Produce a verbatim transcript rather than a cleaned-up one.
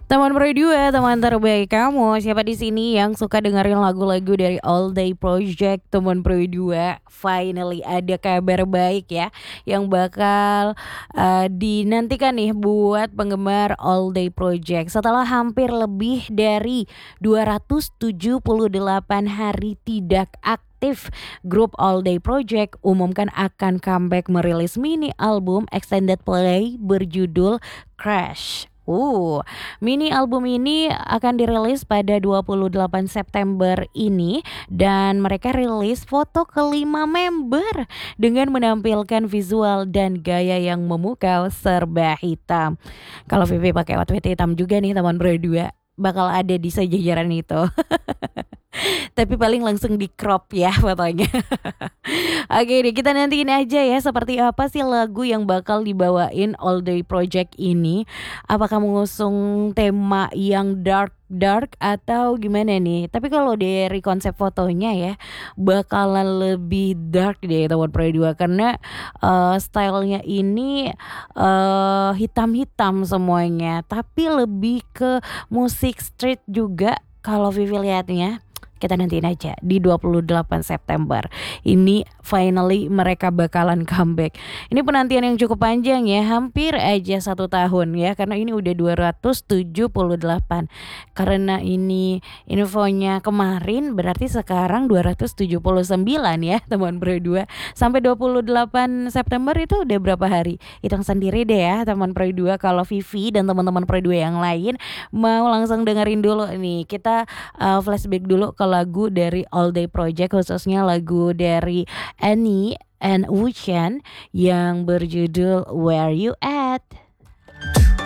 Teman Pro dua, teman terbaik kamu. Siapa di sini yang suka dengerin lagu-lagu dari All Day Project? Teman Pro dua, finally ada kabar baik ya yang bakal uh, dinantikan nih buat penggemar All Day Project. Setelah hampir lebih dari dua ratus tujuh puluh delapan hari tidak aktif, grup All Day Project umumkan akan comeback merilis mini album extended play berjudul Crash. Uh, Mini album ini akan dirilis pada dua puluh delapan September ini dan mereka rilis foto kelima member dengan menampilkan visual dan gaya yang memukau serba hitam. Kalau Vivi pakai outfit hitam juga nih teman berdua, bakal ada di sejajaran itu. Tapi paling langsung di crop ya fotonya. Oke deh, kita nantiin aja ya seperti apa sih lagu yang bakal dibawain All Day Project ini. Apakah mengusung tema yang dark dark atau gimana nih? Tapi kalau dari konsep fotonya ya bakalan lebih dark deh teman Pro dua karena uh, stylenya ini uh, hitam-hitam semuanya, tapi lebih ke musik street juga kalau Vivi lihatnya. Kita nantiin aja di dua puluh delapan September. Ini finally mereka bakalan comeback. Ini penantian yang cukup panjang ya, hampir aja satu tahun ya, karena ini udah dua ratus tujuh puluh delapan. Karena ini infonya kemarin, berarti sekarang dua ratus tujuh puluh sembilan ya teman Pro dua. Sampai dua puluh delapan September itu udah berapa hari? Hitung sendiri deh ya teman Pro dua. Kalau Vivi dan teman-teman Pro dua yang lain mau langsung dengerin dulu nih. Kita uh, flashback dulu ke lagu dari All Day Project, khususnya lagu dari Annie and Wuchen yang berjudul Where You At.